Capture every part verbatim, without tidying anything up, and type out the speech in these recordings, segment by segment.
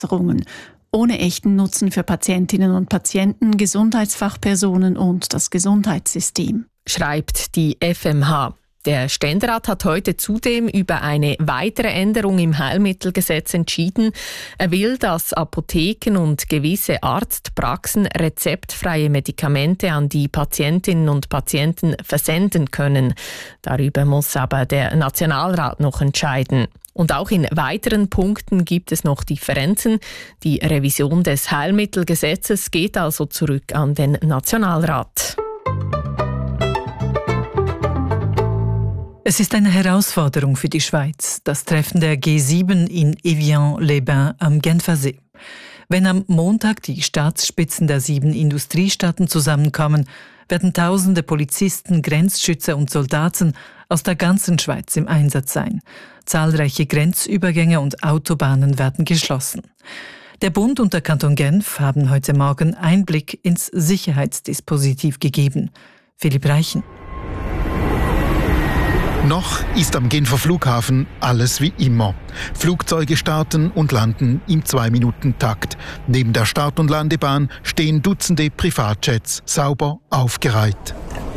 Erleichterungen, ohne echten Nutzen für Patientinnen und Patienten, Gesundheitsfachpersonen und das Gesundheitssystem, schreibt die F M H. Der Ständerat hat heute zudem über eine weitere Änderung im Heilmittelgesetz entschieden. Er will, dass Apotheken und gewisse Arztpraxen rezeptfreie Medikamente an die Patientinnen und Patienten versenden können. Darüber muss aber der Nationalrat noch entscheiden. Und auch in weiteren Punkten gibt es noch Differenzen. Die Revision des Heilmittelgesetzes geht also zurück an den Nationalrat. Es ist eine Herausforderung für die Schweiz, das Treffen der G sieben in Evian-les-Bains am Genfersee. Wenn am Montag die Staatsspitzen der sieben Industriestaaten zusammenkommen, werden tausende Polizisten, Grenzschützer und Soldaten aus der ganzen Schweiz im Einsatz sein. Zahlreiche Grenzübergänge und Autobahnen werden geschlossen. Der Bund und der Kanton Genf haben heute Morgen Einblick ins Sicherheitsdispositiv gegeben. Philipp Reichen. Noch ist am Genfer Flughafen alles wie immer. Flugzeuge starten und landen im Zwei-Minuten-Takt. Neben der Start- und Landebahn stehen Dutzende Privatjets, sauber aufgereiht.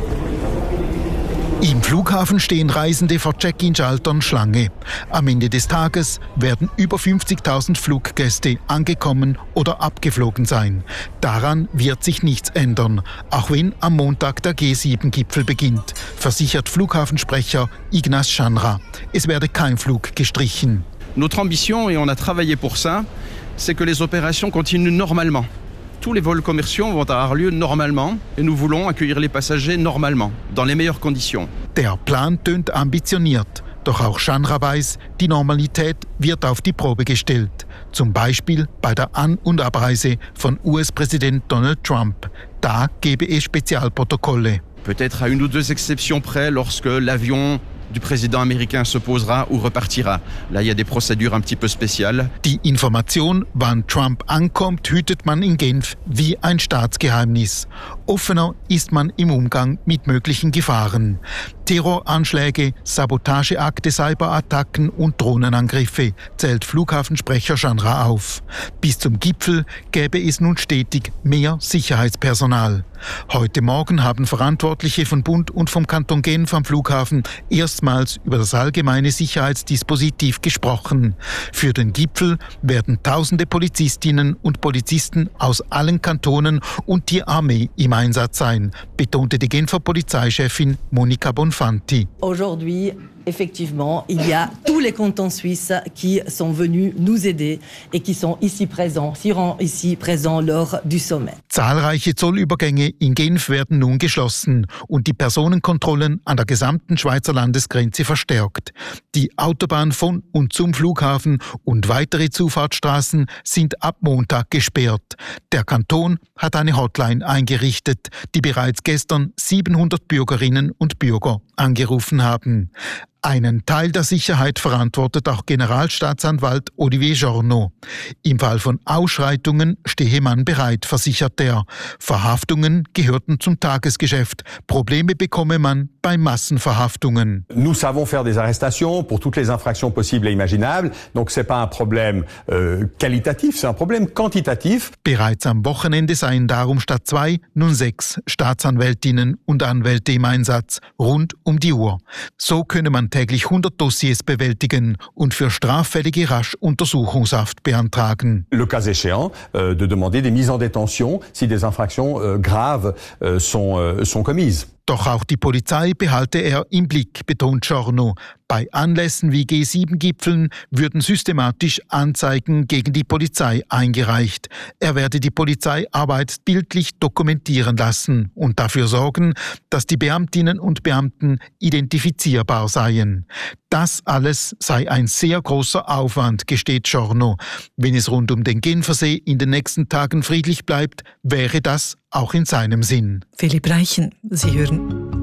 Im Flughafen stehen Reisende vor Check-in-Schaltern Schlange. Am Ende des Tages werden über fünfzigtausend Fluggäste angekommen oder abgeflogen sein. Daran wird sich nichts ändern, auch wenn am Montag der G sieben Gipfel beginnt, versichert Flughafensprecher Ignace Chanra. Es werde kein Flug gestrichen. Notre ambition, et on a travaillé pour ça, c'est que les opérations continuent normalement. Tous les vols commerciaux vont avoir lieu normalement et nous voulons accueillir les passagers normalement, dans les meilleures conditions. Der Plan tönt ambitioniert, doch auch Chanra weiß, die Normalität wird auf die Probe gestellt. Zum Beispiel bei der An- und Abreise von U S-Präsident Donald Trump. Da gebe es Spezialprotokolle. Peut-être à une ou deux exceptions près lorsque l'avion du président américain se posera ou repartira. Là, il y a des procédures un petit peu spéciales. Die Information, wann Trump ankommt, hütet man in Genf wie ein Staatsgeheimnis. Offener ist man im Umgang mit möglichen Gefahren. Terroranschläge, Sabotageakte, Cyberattacken und Drohnenangriffe zählt Flughafensprecher Chanra auf. Bis zum Gipfel gäbe es nun stetig mehr Sicherheitspersonal. Heute Morgen haben Verantwortliche von Bund und vom Kanton Genf am Flughafen erstmals über das allgemeine Sicherheitsdispositiv gesprochen. Für den Gipfel werden tausende Polizistinnen und Polizisten aus allen Kantonen und die Armee im Einsatz sein, betonte die Genfer Polizeichefin Monika Bonfanti. Aujourd'hui, effectivement, il y a tous les cantons suisses qui sont venus nous aider et qui sont ici présents, seront ici présents lors du sommet. Zahlreiche Zollübergänge in Genf werden nun geschlossen und die Personenkontrollen an der gesamten Schweizer Landesgrenze verstärkt. Die Autobahn von und zum Flughafen und weitere Zufahrtsstraßen sind ab Montag gesperrt. Der Kanton hat eine Hotline eingerichtet, die bereits gestern siebenhundert Bürgerinnen und Bürger angerufen haben. Einen Teil der Sicherheit verantwortet auch Generalstaatsanwalt Olivier Journo. Im Fall von Ausschreitungen stehe man bereit, versichert er. Verhaftungen gehörten zum Tagesgeschäft. Probleme bekomme man bei Massenverhaftungen. Nous savons faire des arrestations pour toutes les infractions possibles et imaginables. Donc c'est pas un problème euh, qualitatif, c'est un problème quantitatif. Bereits am Wochenende seien darum statt zwei nun sechs Staatsanwältinnen und Anwälte im Einsatz, rund um die Uhr. So könne man täglich hundert Dossiers bewältigen und für Straffällige rasch Untersuchungshaft beantragen. Le cas échéant, euh, de demander des mises en détention si des infractions euh, graves euh, sont, euh, sont commises. Doch auch die Polizei behalte er im Blick, betont Journo. Bei Anlässen wie G sieben Gipfeln würden systematisch Anzeigen gegen die Polizei eingereicht. Er werde die Polizeiarbeit bildlich dokumentieren lassen und dafür sorgen, dass die Beamtinnen und Beamten identifizierbar seien. Das alles sei ein sehr großer Aufwand, gesteht Journo. Wenn es rund um den Genfersee in den nächsten Tagen friedlich bleibt, wäre das auch in seinem Sinn. Philipp Reichen, Sie hören.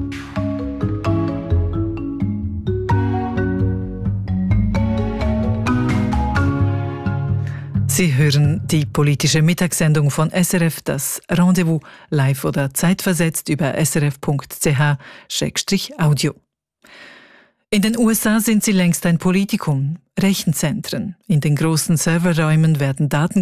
Sie hören die politische Mittagssendung von S R F, das Rendezvous, live oder zeitversetzt über s r f punkt c h Schrägstrich audio. In den U S A sind sie längst ein Politikum. Rechenzentren. In den großen Serverräumen werden Daten